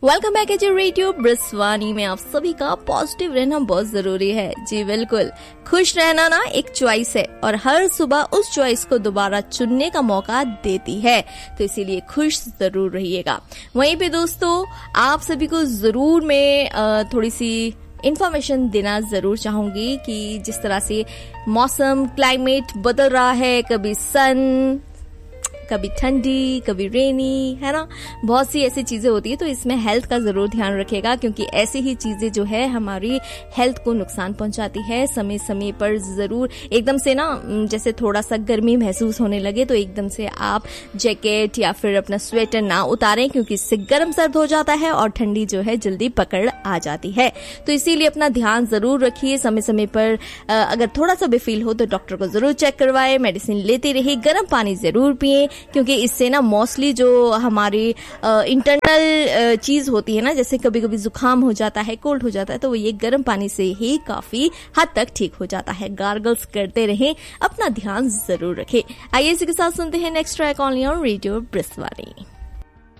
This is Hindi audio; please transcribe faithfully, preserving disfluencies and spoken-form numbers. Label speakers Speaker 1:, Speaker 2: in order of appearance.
Speaker 1: वेलकम बैक एज रेडियो ब्रिस्वानी में आप सभी का पॉजिटिव रहना बहुत जरूरी है। जी बिल्कुल, खुश रहना ना एक चॉइस है और हर सुबह उस चॉइस को दोबारा चुनने का मौका देती है, तो इसीलिए खुश जरूर रहिएगा। वहीं पे दोस्तों, आप सभी को जरूर मैं थोड़ी सी इन्फॉर्मेशन देना जरूर चाहूंगी कि जिस तरह से मौसम क्लाइमेट बदल रहा है, कभी सन, कभी ठंडी, कभी रेनी, है ना, बहुत सी ऐसी चीजें होती है, तो इसमें हेल्थ का जरूर ध्यान रखेगा क्योंकि ऐसी ही चीजें जो है हमारी हेल्थ को नुकसान पहुंचाती है। समय समय पर जरूर एकदम से ना, जैसे थोड़ा सा गर्मी महसूस होने लगे तो एकदम से आप जैकेट या फिर अपना स्वेटर ना उतारें क्योंकि इससे गर्म सर्द हो जाता है और ठंडी जो है जल्दी पकड़ आ जाती है। तो इसीलिए अपना ध्यान जरूर रखिए। समय समय पर अगर थोड़ा सा भी फील हो तो डॉक्टर को जरूर चेक करवाए, मेडिसिन लेते रहिए, गर्म पानी जरूर पिए क्योंकि इससे ना मोस्टली जो हमारी इंटरनल चीज होती है ना, जैसे कभी कभी जुकाम हो जाता है, कोल्ड हो जाता है, तो वो ये गर्म पानी से ही काफी हद तक ठीक हो जाता है। गार्गल्स करते रहें, अपना ध्यान जरूर रखें। आइए इसी के साथ सुनते हैं next track only on radio ब्रिस्वानी।